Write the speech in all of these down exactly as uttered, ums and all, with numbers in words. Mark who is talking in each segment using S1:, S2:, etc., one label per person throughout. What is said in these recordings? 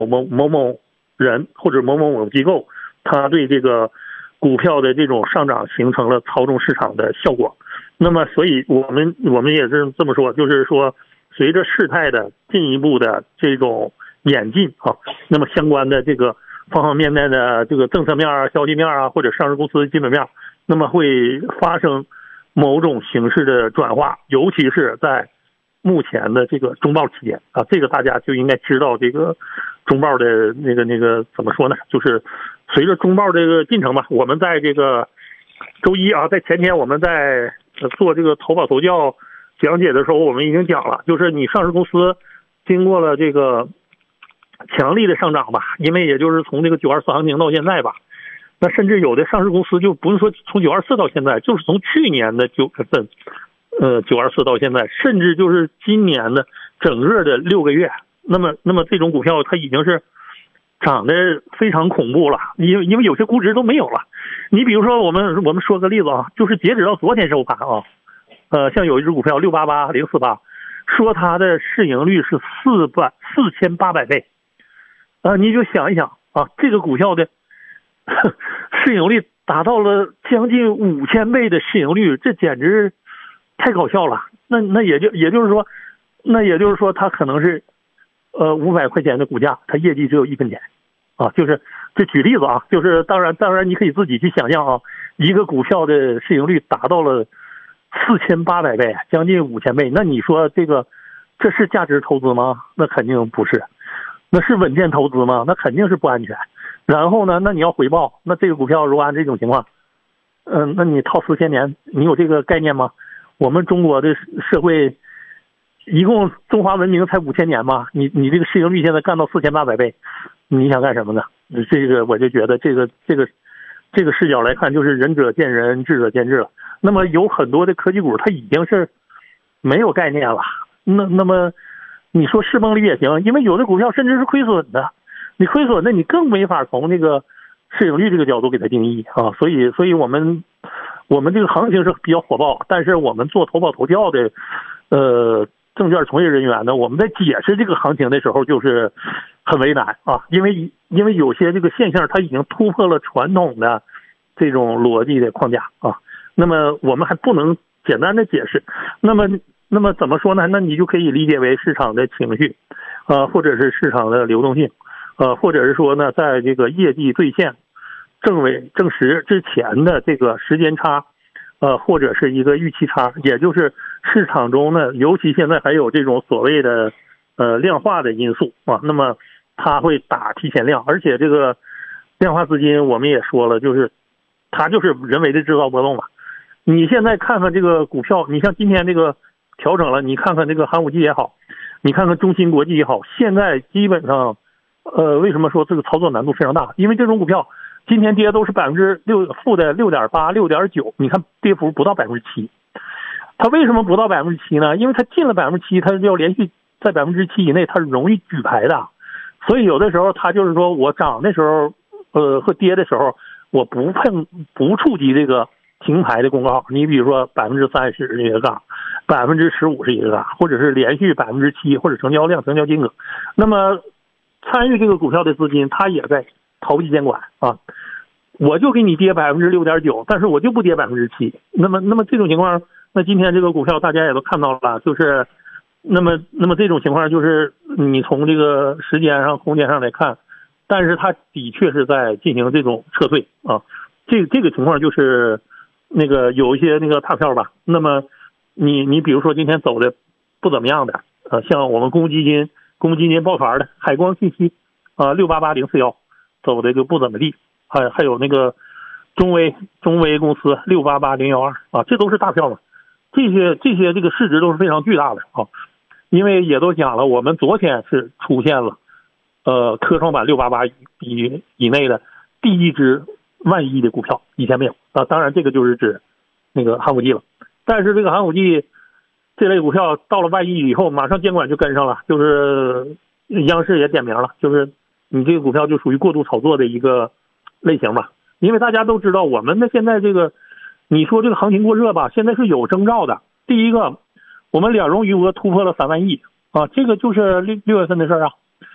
S1: 某某某人或者某某某机构，他对这个股票的这种上涨形成了操纵市场的效果。那么，所以我们我们也是这么说，就是说，随着事态的进一步的这种演进啊，那么相关的这个方方面面的这个政策面啊、消息面啊，或者上市公司基本面，那么会发生某种形式的转化，尤其是在目前的这个中报期间啊，这个大家就应该知道，这个中报的那个那个怎么说呢？就是随着中报这个进程吧，我们在这个周一啊，在前天我们在做这个投保投教讲解的时候，我们已经讲了，就是你上市公司经过了这个强力的上涨吧，因为也就是从这个九二四行情到现在吧。那甚至有的上市公司就不是说从九二四到现在，就是从去年的九月份，呃，九二四到现在，甚至就是今年的整个的六个月。那么，那么这种股票它已经是涨得非常恐怖了，因为因为有些估值都没有了。你比如说，我们我们说个例子啊，就是截止到昨天收盘啊，呃，像有一只股票六八八零四八，说它的市盈率是四百四千八百倍，啊、呃，你就想一想啊，这个股票的市盈率达到了将近五千倍的市盈率，这简直太搞笑了。那那也就也就是说，那也就是说，它可能是呃五百块钱的股价，它业绩只有一分钱啊。就是这举例子啊，就是当然当然你可以自己去想象啊，一个股票的市盈率达到了四千八百倍，将近五千倍，那你说这个这是价值投资吗？那肯定不是。那是稳健投资吗？那肯定是不安全。然后呢，那你要回报，那这个股票如果按这种情况，嗯、呃，那你套四千年，你有这个概念吗？我们中国的社会一共中华文明才五千年嘛，你你这个市盈率现在干到四千八百倍，你想干什么呢？这个我就觉得这个这个这个视角来看，就是仁者见仁，智者见智了。那么有很多的科技股，它已经是没有概念了。那那么你说市崩率也行，因为有的股票甚至是亏损的。你亏损，那你更没法从那个市盈率这个角度给它定义啊。所以，所以我们我们这个行情是比较火爆，但是我们做投保投教的呃证券从业人员呢，我们在解释这个行情的时候就是很为难啊，因为因为有些这个现象它已经突破了传统的这种逻辑的框架啊。那么我们还不能简单的解释，那么那么怎么说呢？那你就可以理解为市场的情绪，呃，或者是市场的流动性。呃，或者是说呢，在这个业绩兑现、正尾正实之前的这个时间差，呃，或者是一个预期差，也就是市场中呢，尤其现在还有这种所谓的呃量化的因素啊，那么它会打提前量，而且这个量化资金我们也说了，就是它就是人为的制造波动嘛。你现在看看这个股票，你像今天这个调整了，你看看这个寒武纪也好，你看看中芯国际也好，现在基本上。呃，为什么说这个操作难度非常大？因为这种股票今天跌都是百分之六负的六点八、六点九，你看跌幅不到百分之七。它为什么不到百分之七呢？因为它进了百分之七，它要连续在百分之七以内，它是容易举牌的。所以有的时候它就是说我涨的时候，呃，和跌的时候，我不碰不触及这个停牌的公告。你比如说百分之三十是一个杠，百分之十五是一个杠，或者是连续百分之七，或者成交量、成交金额，那么。参与这个股票的资金，它也在逃避监管啊！我就给你跌百分之六点九，但是我就不跌百分之七。那么，那么这种情况，那今天这个股票大家也都看到了，就是，那么，那么这种情况就是你从这个时间上、空间上来看，但是它的确是在进行这种撤退啊。这这个情况就是那个有一些那个大票吧，那么你你比如说今天走的不怎么样的，呃，像我们公募基金。公募基金抱团的海光信息啊，六八八零四幺走的就不怎么地，还还有那个中微中微公司六八八零幺二啊，这都是大票嘛，这些这些这个市值都是非常巨大的啊，因为也都讲了，我们昨天是出现了呃科创板六八八以以内的第一只万亿的股票，以前没有啊，当然这个就是指那个寒武纪了，但是这个寒武纪。这类股票到了万亿以后，马上监管就跟上了，就是央视也点名了，就是你这个股票就属于过度炒作的一个类型吧。因为大家都知道，我们的现在这个，你说这个行情过热吧，现在是有征兆的。第一个，我们两融余额突破了三万亿啊，这个就是六六月份的事儿啊。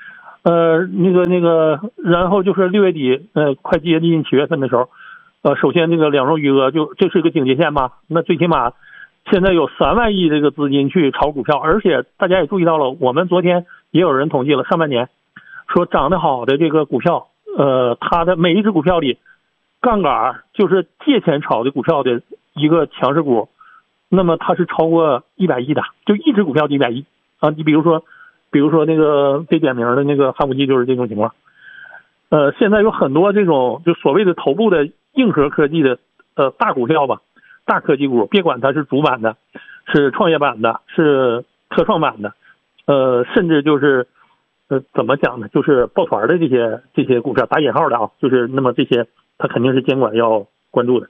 S1: 呃，那个那个，然后就是六月底，呃，快接近七月份的时候，呃，首先这个两融余额就这是一个警戒线吧，那最起码现在有三万亿这个资金去炒股票，而且大家也注意到了，我们昨天也有人统计了上半年，说涨得好的这个股票，呃，它的每一只股票里，杠杆就是借钱炒的股票的一个强势股，那么它是超过一百亿的，就一只股票就一百亿啊！你比如说，比如说那个被点名的那个汉武纪就是这种情况。呃，现在有很多这种就所谓的头部的硬核科技的呃大股票吧，大科技股，别管它是主板的，是创业板的，是科创板的，呃，甚至就是呃怎么讲呢，就是抱团的这些这些股票，打引号的啊，就是那么这些它肯定是监管要关注的。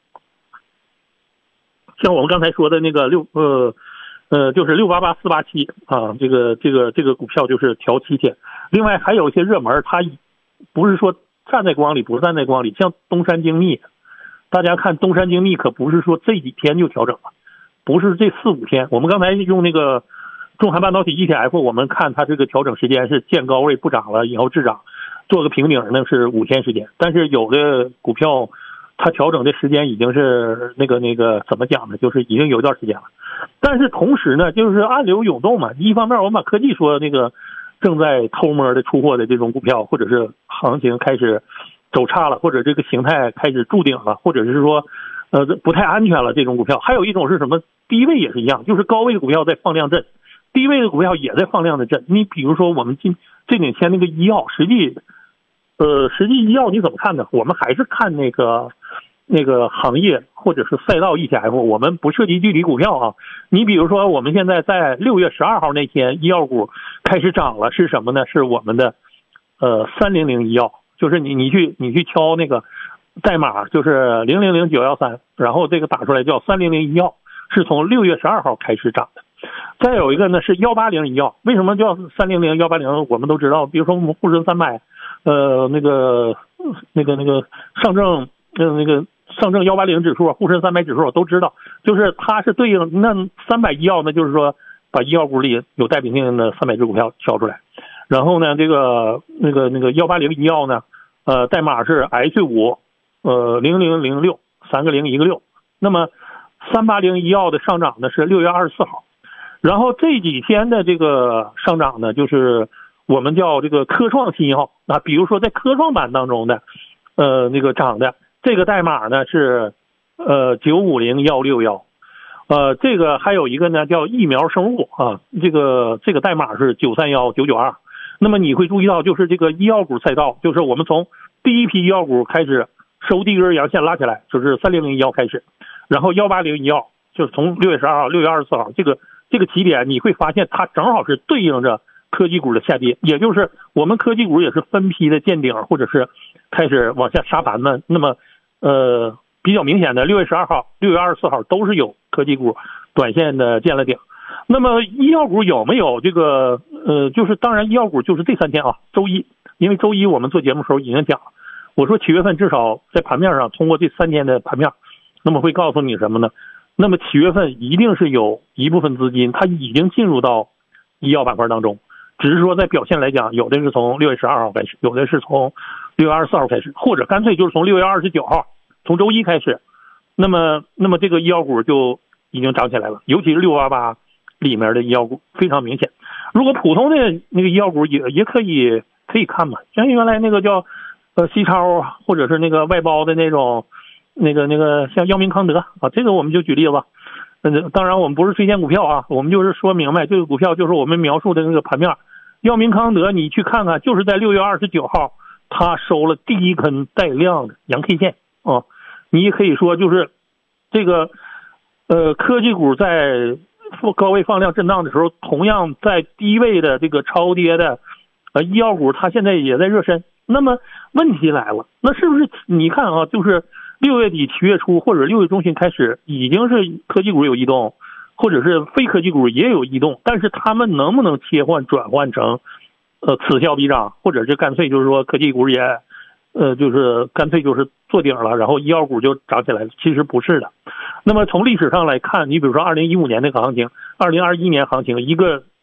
S1: 像我们刚才说的那个六呃呃就是六八八四八七啊，这个这个这个股票就是调七天。另外还有一些热门，它不是说站在光里，不是站在光里，像东山精密，大家看东山精密可不是说这几天就调整了，不是这四五天。我们刚才用那个中韩半导体 E T F， 我们看它这个调整时间是见高位不涨了以后滞涨，做个平顶呢是五天时间。但是有的股票它调整的时间已经是那个那个怎么讲呢？就是已经有一段时间了。但是同时呢，就是暗流涌动嘛。一方面我们把科技说那个正在偷摸的出货的这种股票，或者是行情开始走差了，或者这个形态开始筑顶了，或者是说呃不太安全了这种股票。还有一种是什么？低位也是一样，就是高位的股票在放量震，低位的股票也在放量的震。你比如说我们今这两天那个医药，实际呃实际医药你怎么看呢？我们还是看那个那个行业或者是赛道 E T F， 我们不涉及具体股票啊。你比如说我们现在在六月十二号那天医药股开始涨了，是什么呢？是我们的呃三零零医药，就是你你去你去敲那个代码，就是零零零九一三，然后这个打出来叫三零零医药，是从六月十二号开始涨的。再有一个呢是一八零医药，为什么叫三零零一八零？我们都知道，比如说我们沪深三百，呃那个那个那个上证呃那个上证一八零指数，沪深三百指数都知道，就是它是对应那三百医药呢，就是说把医药股里有代表性的三百只股票挑出来，然后呢这个那个那个一八零医药呢，呃代码是 H 五，呃零零零六，三个零一个六。那么三八零医药的上涨呢是六月二十四号，然后这几天的这个上涨呢，就是我们叫这个科创新号啊，比如说在科创板当中的呃那个涨的这个代码呢是呃九五零一六一，呃这个还有一个呢叫疫苗生物啊，这个这个代码是九三一九九二。那么你会注意到，就是这个医药股赛道，就是我们从第一批医药股开始收第一根阳线拉起来，就是三零零医药开始，然后一八零医药就是从六月十二号六月二十四号这个这个起点，你会发现它正好是对应着科技股的下跌，也就是我们科技股也是分批的见顶，或者是开始往下杀盘呢。那么呃比较明显的六月十二号六月二十四号都是有科技股短线的见了顶。那么医药股有没有这个呃就是当然医药股就是这三天啊，周一，因为周一我们做节目的时候已经讲了，我说七月份至少在盘面上通过这三天的盘面，那么会告诉你什么呢？那么七月份一定是有一部分资金它已经进入到医药板块当中，只是说在表现来讲，有的是从六月十二号开始，有的是从六月二十四号开始，或者干脆就是从六月二十九号从周一开始，那么那么这个医药股就已经涨起来了，尤其是六八八里面的医药股非常明显。如果普通的那个医药股也也可以可以看嘛，像原来那个叫呃西超或者是那个外包的那种那个那个像药明康德啊，这个我们就举例吧。嗯，当然我们不是推荐股票啊，我们就是说明白这个股票就是我们描述的那个盘面。药明康德你去看看，就是在六月二十九号它收了第一根带量的阳 K 线啊，你也可以说就是这个呃科技股在高位放量震荡的时候，同样在低位的这个超跌的呃医药股它现在也在热身。那么问题来了，那是不是你看啊，就是六月底七月初或者六月中旬开始已经是科技股有异动，或者是非科技股也有异动，但是他们能不能切换转换成呃此消彼长，或者是干脆就是说科技股也呃就是干脆就是做顶了，然后医药股就涨起来了？其实不是的。那么从历史上来看，你比如说二零一五年那个行情，二零二一年行情，一个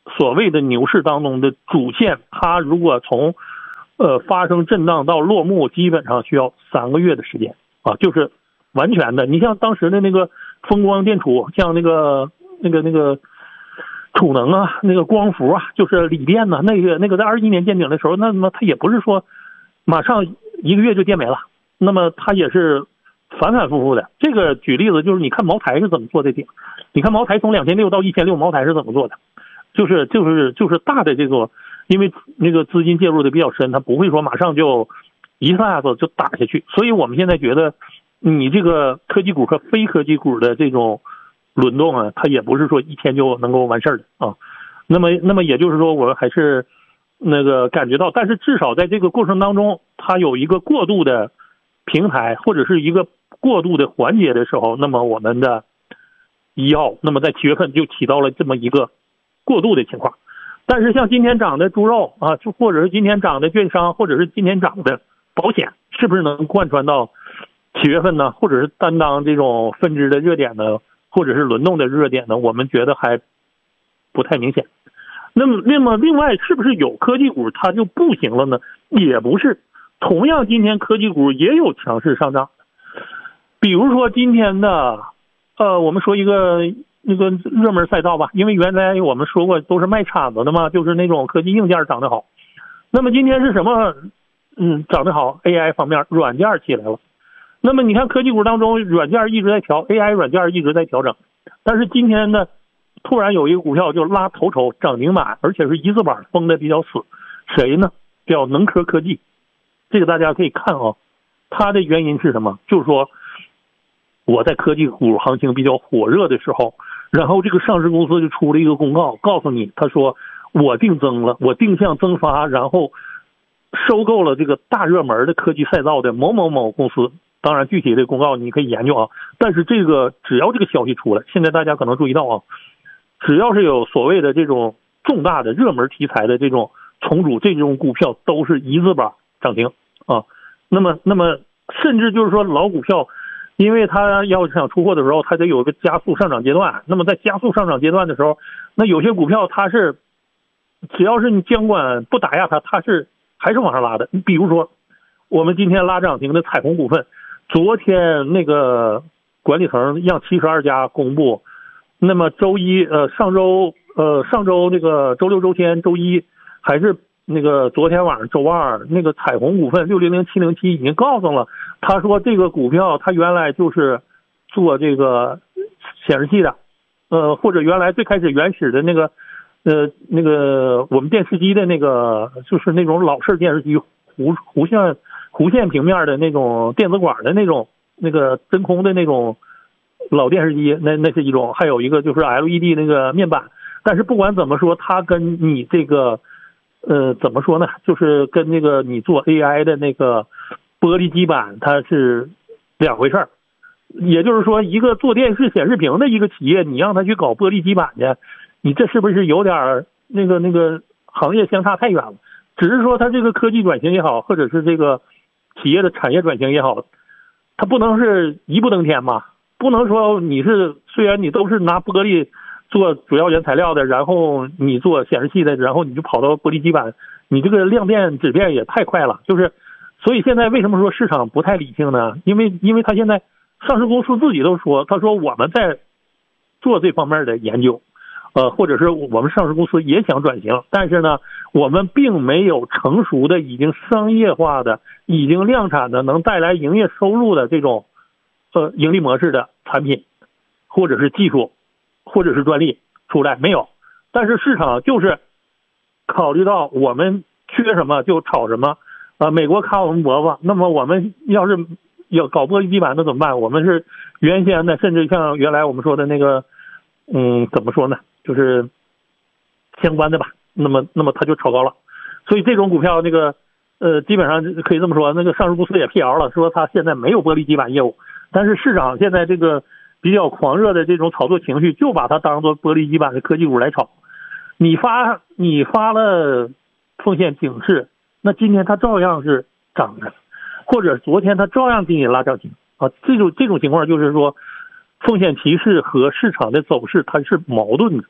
S1: 所谓的牛市当中的主线，它如果从呃发生震荡到落幕，基本上需要三个月的时间啊，就是完全的。你像当时的那个风光电储，像那个那个那个储能啊，那个光伏啊，就是锂电呢、啊，那个那个在二一年见顶的时候，那么它也不是说马上一个月就电没了，那么它也是反反复复的。这个举例子就是你看茅台是怎么做的顶，你看茅台从两千六到一千六，茅台是怎么做的？就是就是就是大的这个，因为那个资金介入的比较深，它不会说马上就一下子就打下去。所以我们现在觉得，你这个科技股和非科技股的这种轮动啊，它也不是说一天就能够完事儿的啊。那么那么也就是说，我还是那个感觉到，但是至少在这个过程当中，它有一个过渡的平台或者是一个过渡的环节的时候，那么我们的医药，那么在七月份就起到了这么一个过渡的情况。但是像今天涨的猪肉啊，就或者是今天涨的券商，或者是今天涨的保险，是不是能贯穿到七月份呢？或者是担当这种分支的热点呢？或者是轮动的热点呢？我们觉得还不太明显。那么，那么另外是不是有科技股它就不行了呢？也不是，同样今天科技股也有强势上涨。比如说今天的，呃，我们说一个那个热门赛道吧，因为原来我们说过都是卖铲子的嘛，就是那种科技硬件涨得好。那么今天是什么？嗯，涨得好 ，A I 方面软件起来了。那么你看科技股当中，软件一直在调 ，A I 软件一直在调整，但是今天呢，突然有一个股票就拉头筹涨停板，而且是一字板封的比较死，谁呢？叫能科科技。这个大家可以看啊，它的原因是什么？就是说我在科技股行情比较火热的时候，然后这个上市公司就出了一个公告，告诉你，他说我定增了，我定向增发，然后收购了这个大热门的科技赛道的某某某公司。当然具体的公告你可以研究啊，但是这个只要这个消息出来，现在大家可能注意到啊，只要是有所谓的这种重大的热门题材的这种重组，这种股票都是一字板涨停啊。那么那么甚至就是说老股票，因为它要想出货的时候，它得有一个加速上涨阶段。那么在加速上涨阶段的时候，那有些股票它是只要是你监管不打压它，它是还是往上拉的。你比如说我们今天拉涨停的彩虹股份，昨天那个管理层让七十二家公布，那么周一呃上周呃上周那个周六周天周一还是那个昨天晚上周二，那个彩虹股份六零零七零七已经告诉了，他说这个股票他原来就是做这个显示器的，呃或者原来最开始原始的那个呃那个我们电视机的那个就是那种老式电视机弧弧线弧线平面的那种电子管的那种那个真空的那种老电视机，那那是一种，还有一个就是 L E D 那个面板。但是不管怎么说，它跟你这个呃怎么说呢，就是跟那个你做 A I 的那个玻璃基板它是两回事儿。也就是说，一个做电视显示屏的一个企业，你让他去搞玻璃基板去，你这是不是有点那个那个行业相差太远了？只是说它这个科技转型也好，或者是这个企业的产业转型也好，它不能是一步登天嘛，不能说你是虽然你都是拿玻璃做主要原材料的，然后你做显示器的，然后你就跑到玻璃基板，你这个量变质变也太快了。就是所以现在为什么说市场不太理性呢？因为因为他现在上市公司自己都说，他说我们在做这方面的研究，呃，或者是我们上市公司也想转型，但是呢，我们并没有成熟的、已经商业化的、已经量产的、能带来营业收入的这种呃盈利模式的产品，或者是技术，或者是专利出来没有。但是市场就是考虑到我们缺什么就炒什么，啊、呃，美国卡我们脖子，那么我们要是要搞玻璃基板那怎么办？我们是原先的，甚至像原来我们说的那个，嗯，怎么说呢？就是相关的吧，那么那么它就炒高了，所以这种股票那个呃基本上可以这么说，那个上市公司也辟谣了，说它现在没有玻璃基板业务，但是市场现在这个比较狂热的这种炒作情绪，就把它当做玻璃基板的科技股来炒。你发你发了风险警示，那今天它照样是涨的，或者昨天它照样给你拉涨停啊，这种这种情况就是说风险提示和市场的走势它是矛盾的。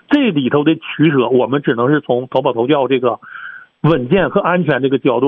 S1: 这里头的取舍，我们只能是从投保投教这个稳健和安全这个角度